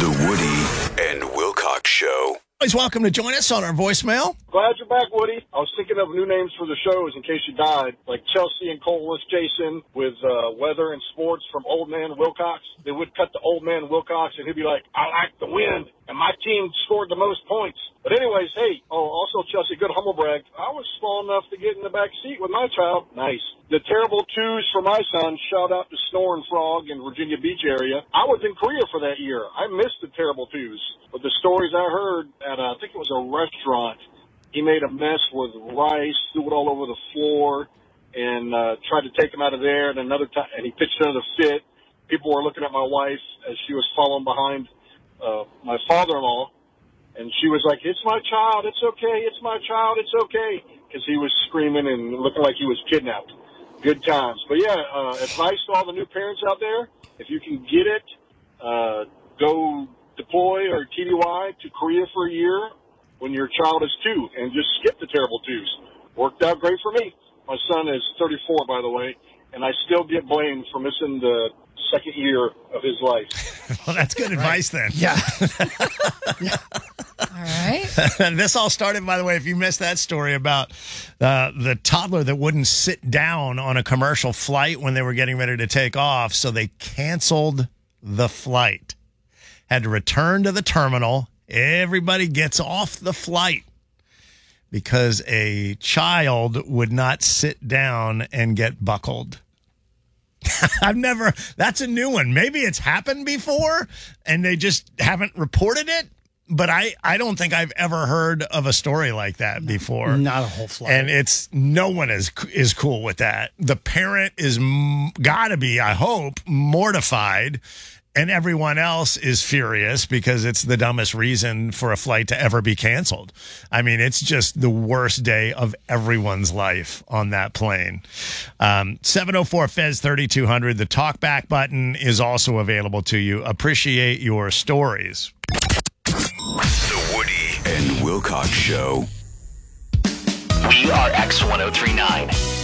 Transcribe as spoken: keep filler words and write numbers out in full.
The Woody and Wilcox Show. Always welcome to join us on our voicemail. Glad you're back, Woody. I was thinking of new names for the shows in case you died, like Chelsea and Colas Jason with uh, weather and sports from Old Man Wilcox. They would cut to Old Man Wilcox, and he'd be like, I like the wind, and my team scored the most points. But anyways, hey, oh, also Chelsea, good humble brag. I was small enough to get in the back seat with my child. Nice. The terrible twos for my son, shout out to Snoring Frog in Virginia Beach area. I was in Korea for that year. I missed the terrible twos. But the stories I heard at, uh, I think it was a restaurant, he made a mess with rice, threw it all over the floor, and uh, tried to take him out of there. And another time, and he pitched another fit. People were looking at my wife as she was following behind uh, my father-in-law. And she was like, it's my child, it's okay, it's my child, it's okay. Because he was screaming and looking like he was kidnapped. Good times. But, yeah, uh, advice to all the new parents out there, if you can get it, uh, go deploy or T D Y to Korea for a year when your child is two, and just skip the terrible twos. Worked out great for me. My son is thirty-four, by the way, and I still get blamed for missing the second year of his life. Well, that's good advice then. Yeah. All right. And this all started, by the way, if you missed that story about uh, the toddler that wouldn't sit down on a commercial flight when they were getting ready to take off, so they canceled the flight. Had to return to the terminal. Everybody gets off the flight because a child would not sit down and get buckled. I've never, that's a new one. Maybe it's happened before and they just haven't reported it, but I, I don't think I've ever heard of a story like that before. Not a whole flight. And it's, no one is, is cool with that. The parent is m- gotta be, I hope, mortified. And everyone else is furious because it's the dumbest reason for a flight to ever be canceled. I mean, it's just the worst day of everyone's life on that plane. Um, seven oh four F E Z thirty-two hundred. The talkback button is also available to you. Appreciate your stories. The Woody and Wilcox Show. We are X ten thirty-nine.